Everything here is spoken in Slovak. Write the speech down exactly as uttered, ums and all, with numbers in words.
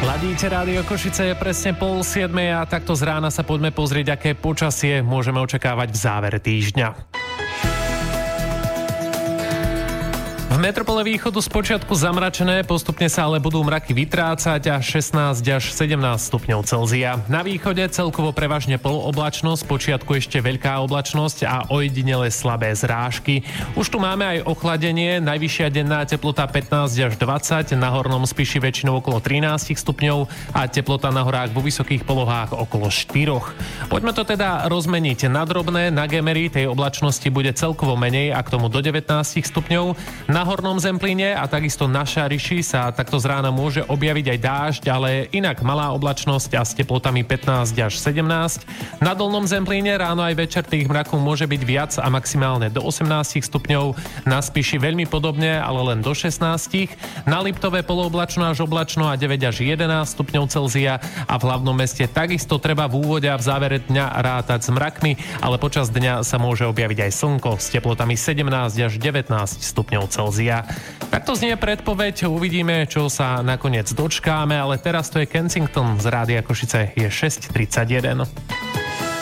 Ladíte Rádio Košice, je presne pol siedmej a takto z rána sa poďme pozrieť, aké počasie môžeme očakávať v závere týždňa. V metropole východu spočiatku zamračené, postupne sa ale budú mraky vytrácať a šestnásť až sedemnásť stupňov Celzia. Na východe celkovo prevažne polooblačnosť, spočiatku ešte veľká oblačnosť a ojedinele slabé zrážky. Už tu máme aj ochladenie, najvyššia denná teplota pätnásť až dvadsať, na hornom Spiši väčšinou okolo trinásť stupňov a teplota na horách vo vysokých polohách okolo štyri. Poďme to teda rozmeniť na drobné, na Gemery tej oblačnosti bude celkovo menej a k tomu do devätnásť stupňov. Na hornom Zemplíne a takisto na Šariši sa takto z rána môže objaviť aj dážď, ale inak malá oblačnosť a s teplotami pätnásť až sedemnásť. Na dolnom Zemplíne ráno aj večer tých mrakov môže byť viac a maximálne do osemnásť stupňov. Na Spiši veľmi podobne, ale len do šestnásť. Na Liptove polooblačno až oblačno a deväť až jedenásť stupňov Celzia a v hlavnom meste takisto treba v úvode a v závere dňa rátať s mrakmi, ale počas dňa sa môže objaviť aj slnko s teplotami sedemnásť až devätnásť stupňov Celzia. Takto znie predpoveď, uvidíme, čo sa nakoniec dočkáme, ale teraz to je Kensington z Rádia Košice, je šesť tridsaťjeden.